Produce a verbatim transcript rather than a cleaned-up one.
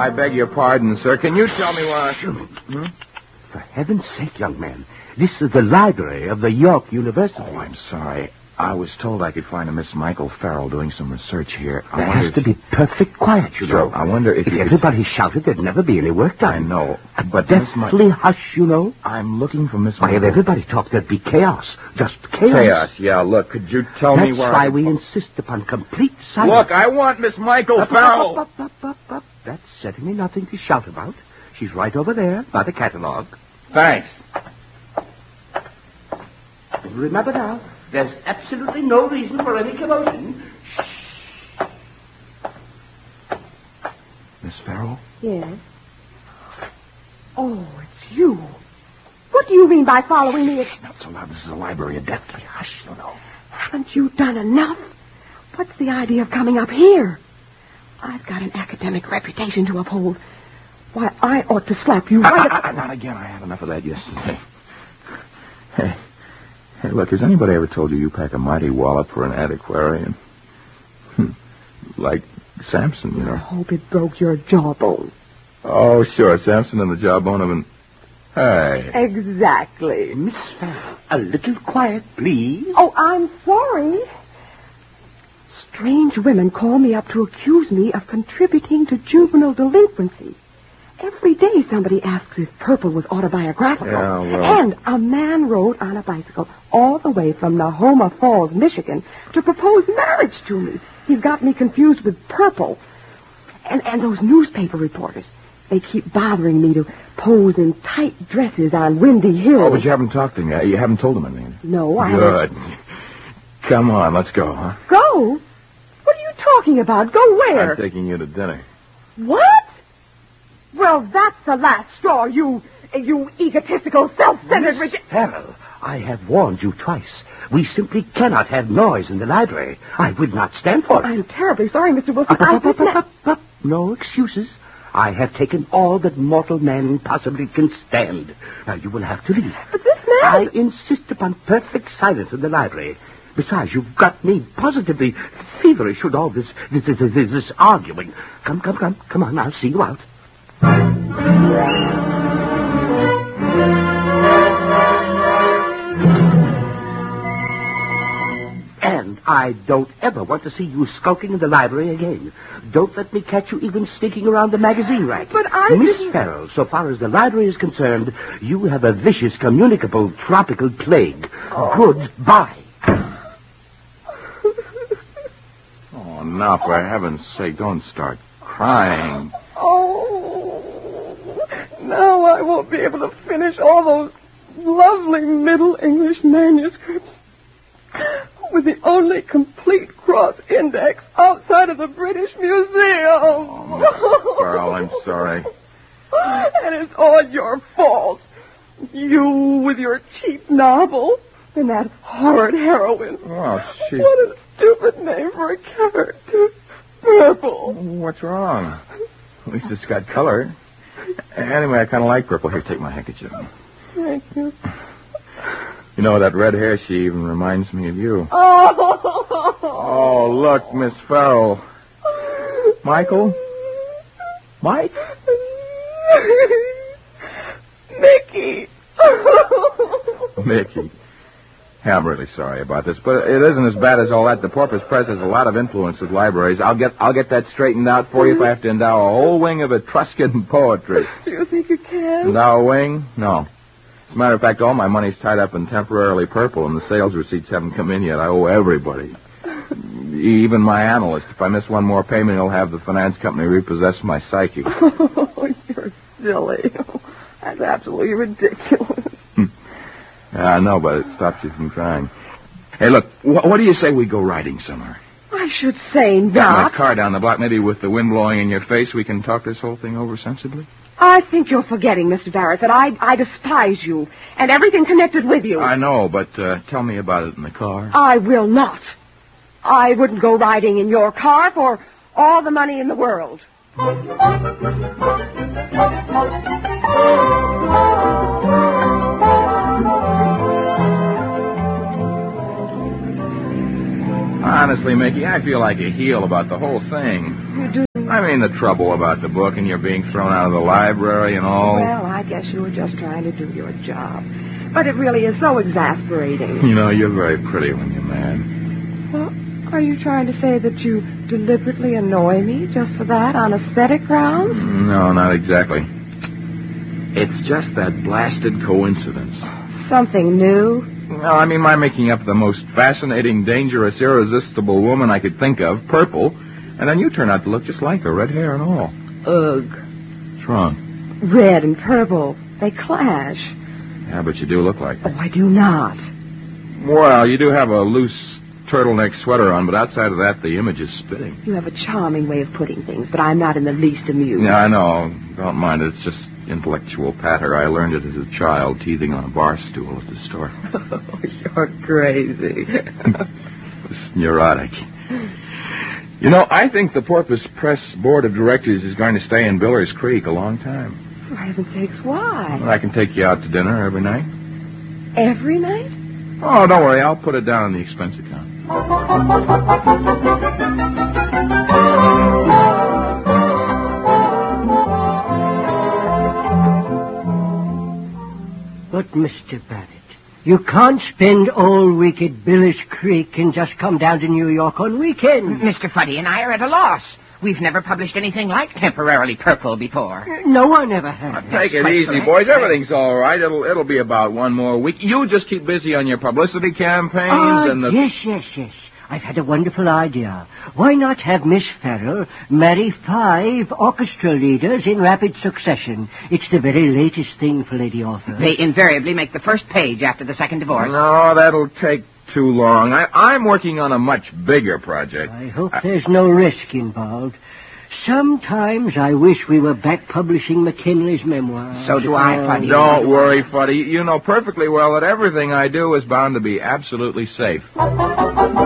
I beg your pardon, sir. Can you tell me why... Hmm? For heaven's sake, young man, this is the library of the York University. Oh, I'm sorry. I was told I could find a Miss Michael Farrell doing some research here. I There wonder has to if... be perfect quiet, you Sure, know. I wonder if If you could- everybody shouted, there'd never be any work done. I know, but But Miss Mi- deathly hush, you know. I'm looking for Miss Why, if Michael. everybody talked, there'd be chaos. Just chaos. Chaos, yeah. Look, could you tell That's me where... why I... we insist upon complete silence. Look, I want Miss Michael Up, up, Farrell. up, up, up, up, up. That's certainly nothing to shout about. She's right over there by the catalog. Thanks. Remember now, there's absolutely no reason for any commotion. Miss Farrell? Yes. Oh, it's you. What do you mean by following me? Not so loud. This is a library of deathly hush, you know. Haven't you done enough? What's the idea of coming up here? I've got an academic reputation to uphold. Why, I ought to slap you right I, at... I, I, not again. I had enough of that yesterday. Hey, hey, look, has anybody ever told you you pack a mighty wallop for an antiquarian? Like Samson, you I know. hope it broke your jawbone. Oh, sure, Samson and the jawbone of an... Hey. Exactly. Miss Farrell, a little quiet, please. Oh, I'm sorry. Strange women call me up to accuse me of contributing to juvenile delinquency. Every day somebody asks if Purple was autobiographical. Yeah, well... And a man rode on a bicycle all the way from Nahoma Falls, Michigan, to propose marriage to me. He's got me confused with Purple. And, and those newspaper reporters, they keep bothering me to pose in tight dresses on windy hills. Oh, but you haven't talked to him. You haven't told him anything. No, I haven't. Good. Come on, let's go, huh? Go? What are you talking about? Go where? I'm taking you to dinner. What? Well, that's the last straw, you, you egotistical, self-centered... Miss regi- Farrell, I have warned you twice. We simply cannot have noise in the library. I would not stand for it. I'm terribly sorry, Mister Wilson. Up, I up, up, didn't- up, up, up. No excuses. I have taken all that mortal man possibly can stand. Now, you will have to leave. But this man... I insist upon perfect silence in the library. Besides, you've got me positively feverish with all this, this, this, this, this arguing. Come, come, come. Come on, I'll see you out. And I don't ever want to see you skulking in the library again. Don't let me catch you even sneaking around the magazine rack. But I Miss didn't- Farrell, so far as the library is concerned, you have a vicious, communicable, tropical plague. Goodbye. Oh, now, for heaven's sake, don't start crying. Oh, now I won't be able to finish all those lovely Middle English manuscripts with the only complete cross index outside of the British Museum. Oh, Miss Farrell, I'm sorry. And it's all your fault. You with your cheap novel and that horrid heroine. Oh, she... What a stupid name for a character. Purple. What's wrong? At least it's got color. Anyway, I kind of like purple. Here, take my handkerchief. Thank you. You know, that red hair, she even reminds me of you. Oh. Oh, look, Miss Farrell. Michael? Mike? Mickey. Mickey. Yeah, I'm really sorry about this, but it isn't as bad as all that. The Porpoise Press has a lot of influence with libraries. I'll get I'll get that straightened out for you if I have to endow a whole wing of Etruscan poetry. Do you think you can? Endow a wing? No. As a matter of fact, all my money's tied up in temporarily purple, and the sales receipts haven't come in yet. I owe everybody. Even my analyst. If I miss one more payment, he'll have the finance company repossess my psyche. Oh, you're silly. That's absolutely ridiculous. Yeah, I know, but it stops you from crying. Hey, look, wh- what do you say we go riding somewhere? I should say Got my not. car down the block. Maybe with the wind blowing in your face, we can talk this whole thing over sensibly? I think you're forgetting, Mister Barrett, that I, I despise you and everything connected with you. I know, but uh, tell me about it in the car. I will not. I wouldn't go riding in your car for all the money in the world. Honestly, Mickey, I feel like a heel about the whole thing. You do I mean, the trouble about the book and you're being thrown out of the library and all. Well, I guess you were just trying to do your job. But it really is so exasperating. You know, you're very pretty when you're mad. Well, are you trying to say that you deliberately annoy me just for that, on aesthetic grounds? No, not exactly. It's just that blasted coincidence. Something new? No, I mean, my making up the most fascinating, dangerous, irresistible woman I could think of, Purple, and then you turn out to look just like her, red hair and all. Ugh. What's wrong? Red and purple. They clash. Yeah, but you do look like her. Oh, I do not. Well, you do have a loose turtleneck sweater on, but outside of that, the image is spitting. You have a charming way of putting things, but I'm not in the least amused. Yeah, I know. Don't mind it. It's just intellectual patter. I learned it as a child, teething on a bar stool at the store. Oh, you're crazy. It's neurotic. You know, I think the Porpoise Press Board of Directors is going to stay in Biller's Creek a long time. For heaven's sakes, why? I can take you out to dinner every night. Every night? Oh, don't worry. I'll put it down on the expense account. But, Mister Babbitt, you can't spend all week at Biller's Creek and just come down to New York on weekends. Mister Fuddy and I are at a loss. We've never published anything like Temporarily Purple before. No one ever has. Take it quite easy, correct. boys. Everything's all right. It'll it'll be about one more week. You just keep busy on your publicity campaigns Ah, and the... yes, yes, yes. I've had a wonderful idea. Why not have Miss Farrell marry five orchestra leaders in rapid succession? It's the very latest thing for lady authors. They invariably make the first page after the second divorce. No, that'll take too long. I, I'm working on a much bigger project. I hope there's no risk involved. Sometimes I wish we were back publishing McKinley's memoirs. So do I, Fuddy. Don't worry, Fuddy. You know perfectly well that everything I do is bound to be absolutely safe.